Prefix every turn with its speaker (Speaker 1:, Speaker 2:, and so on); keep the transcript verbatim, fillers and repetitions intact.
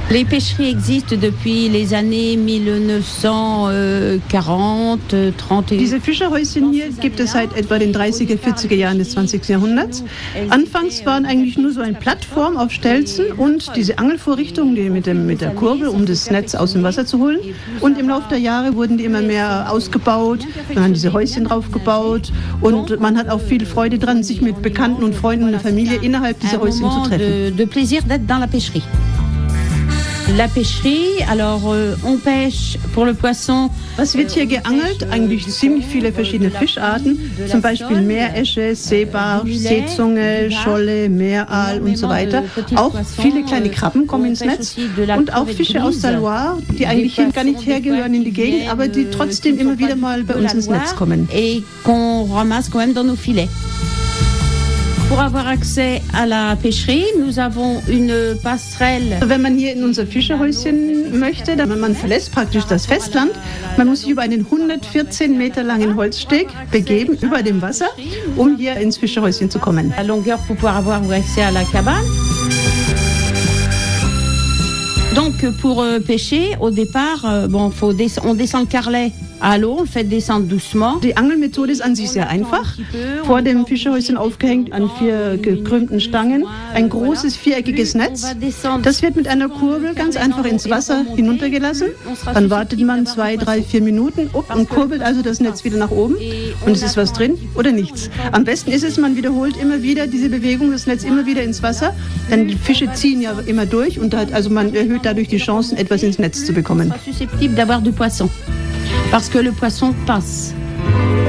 Speaker 1: Les pêcheries existent depuis les années mille neuf cent quarante, trente.
Speaker 2: Diese Fischerhäuschen hier gibt es seit etwa den dreißiger, vierziger Jahren des zwanzigsten Jahrhunderts. Anfangs waren eigentlich nur so eine Plattform auf Stelzen und diese Angelvorrichtung, die mit, dem, mit der Kurbel, um das Netz aus dem Wasser zu holen. Und im Laufe der Jahre wurden die immer mehr ausgebaut, dann haben diese Häuschen drauf gebaut und man hat auch viel Freude dran, sich mit Bekannten und Freunden der Familie innerhalb dieser Häuschen zu treffen.
Speaker 1: De, de plaisir d'être dans la pêcherie. La pêcherie, alors euh, on pêche pour le poisson.
Speaker 2: Was wird hier geangelt? Eigentlich ziemlich viele verschiedene Fischarten, zum Beispiel Meeresche, Seebarsch, Seezunge, Scholle, Meeraal und so weiter. Auch viele kleine Krabben kommen ins Netz und auch Fische aus der Loire, die eigentlich hier gar nicht hergehören in die Gegend, aber die trotzdem immer wieder mal bei uns ins Netz kommen.
Speaker 1: Et qu'on ramasse quand même dans nos filets. Pour avoir accès à la pêcherie, nous avons une passerelle.
Speaker 2: Wenn man hier in unser Fischerhäuschen möchte, dann man verlässt praktisch das Festland. Man muss sich über einen hundertvierzehn Meter langen Holzsteg begeben, über dem Wasser, um hier ins Fischerhäuschen zu kommen.
Speaker 1: La longueur pour pouvoir avoir accès à la cabane. Donc pour euh, pêcher, au départ, euh, bon, faut des- on descend le carlet à l'eau, on le fait descendre doucement.
Speaker 2: Die Angelmethode ist an sich sehr einfach. Vor dem Fischerhäuschen aufgehängt an vier gekrümmten Stangen ein großes viereckiges Netz. Das wird mit einer Kurbel ganz einfach ins Wasser hinuntergelassen. Dann wartet man zwei, drei, vier Minuten und kurbelt also das Netz wieder nach oben. Und es ist was drin oder nichts. Am besten ist es, man wiederholt immer wieder diese Bewegung, das Netz immer wieder ins Wasser. Denn die Fische ziehen ja immer durch und hat, also man erhöht dadurch die Chancen, etwas ins Netz zu bekommen.
Speaker 1: Susceptible d'avoir du poisson. Parce que le poisson passe.